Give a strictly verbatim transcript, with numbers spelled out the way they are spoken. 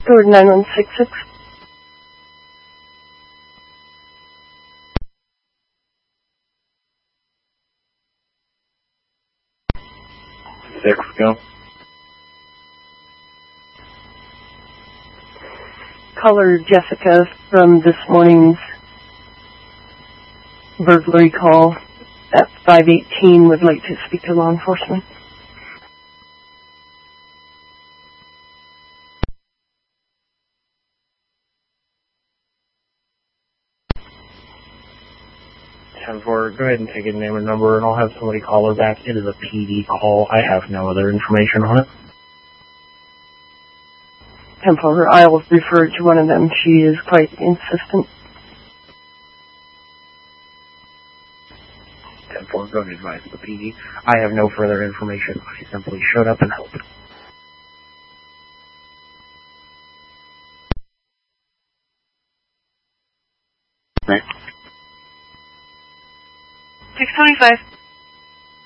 Code nine one six six. Six, go. Caller Jessica from this morning's burglary call at five eighteen would like to speak to law enforcement. ten four, go ahead and take a name and number, and I'll have somebody call her back. It is a P D call. I have no other information on it. ten four, I will refer to one of them. She is quite insistent. ten four, go ahead and advise the P D. I have no further information. I simply showed up and helped. six twenty-five.